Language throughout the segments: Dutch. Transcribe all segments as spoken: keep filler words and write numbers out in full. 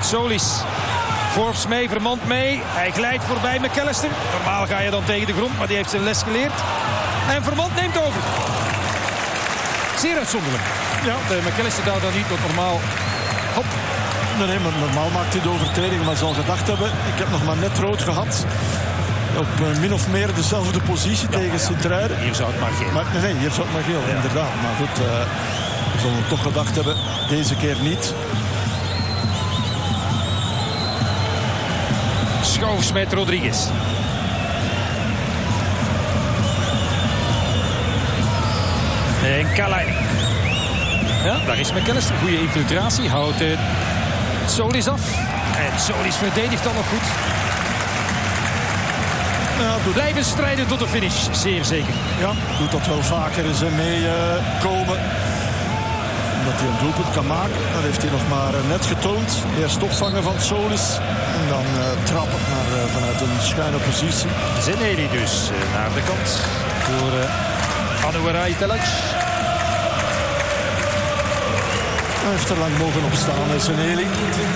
Solis. Forbes mee, Vermont mee. Hij glijdt voorbij McAllister. Normaal ga je dan tegen de grond, maar die heeft zijn les geleerd. En Vermont neemt over. Zeer uitzonderlijk. Ja, de McAllister daar dan niet, want normaal... Hop. Nee, nee, maar normaal maakt hij de overtreding. Maar zal gedacht hebben, ik heb nog maar net rood gehad. Op uh, min of meer dezelfde positie ja, tegen ja. Sint-Truiden. Hier zou het maar geel. Maar, nee, nee, hier zou het maar geel, ja. Inderdaad. Maar goed, uh, we zullen toch gedacht hebben, deze keer niet. Schoofs met Rodriguez. En Kalai. Ja, daar is McAllister. Goede infiltratie. Houdt uh, Solis af. En Solis verdedigt dan nog goed. Ja, blijven strijden tot de finish. Zeer zeker. Ja, doet dat wel vaker eens mee uh, komen. Dat hij een doelpunt kan maken. Dat heeft hij nog maar uh, net getoond. Eerst opvangen van Solis. En dan uh, trappen maar, uh, vanuit een schuine positie. Zeneli dus uh, naar de kant. Voor uh, Anouarai Telac. Hij heeft er lang mogen opstaan, Zeneli.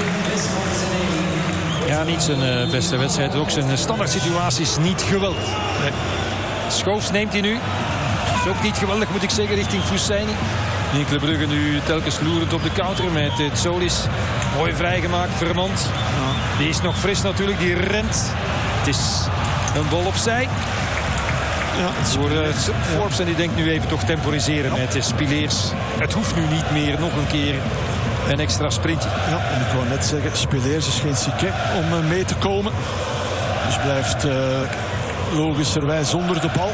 Ja, niet zijn uh, beste wedstrijd. Ook zijn uh, standaard situaties niet geweldig. Nee. Schoofs neemt hij nu. Is ook niet geweldig, moet ik zeggen, richting Fousseyni. Enkele Brugge nu telkens loerend op de counter met uh, Solis. Mooi vrijgemaakt, Vermont. Ja. Die is nog fris natuurlijk, die rent. Het is een bal opzij. Ja, voor uh, Forbes en die denkt nu even toch temporiseren ja. met uh, Spileers. Het hoeft nu niet meer, nog een keer een extra sprintje. Ja, en ik wou net zeggen, Spileers is geen Siquet om uh, mee te komen. Dus blijft uh, logischerwijs zonder de bal.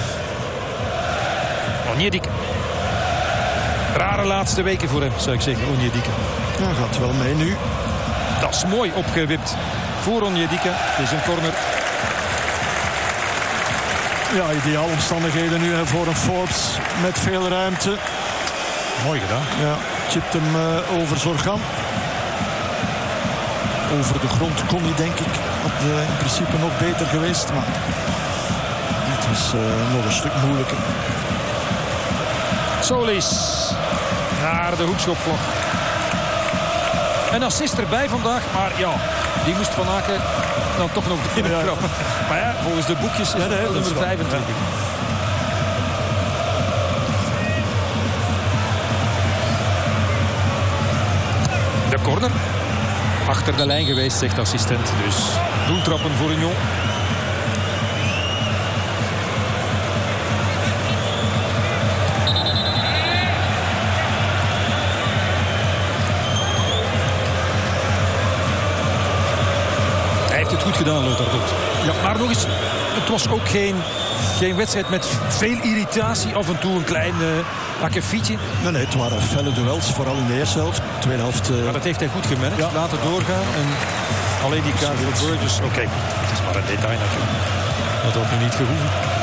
Onyedika. Rare laatste weken voor hem, zou ik zeggen, Onyedika. Ja, gaat wel mee nu. Dat is mooi opgewipt voor Onyedika. Het is een corner. Ja, ideaal omstandigheden nu hè, voor een Forbes met veel ruimte. Mooi gedaan. Ja, chipt hem uh, over Zorgan. Over de grond kon hij, denk ik. Had uh, in principe nog beter geweest, maar het was uh, nog een stuk moeilijker. Solis naar de hoekschopvlag. Een assist erbij vandaag, maar ja, die moest Van Aken dan toch nog binnentrappen. Ja, ja. Maar ja, volgens de boekjes is ja, nee, het nummer vijfentwintig. Ja. De corner. Achter de lijn geweest, zegt de assistent. Dus doeltrappen voor Union. Het goed gedaan, Lothar Doet. Ja, maar nog eens, het was ook geen, geen wedstrijd met veel irritatie. Af en toe een klein uh, akkefietje. Nee, nee, het waren felle duels, vooral in de eerste helft. De tweede helft... Uh... Maar dat heeft hij goed gemerkt. Ja. Laten doorgaan. En alleen die kaart voor Burgess. Oké, okay. Het is maar een detail natuurlijk. Dat had nu niet gehoeven.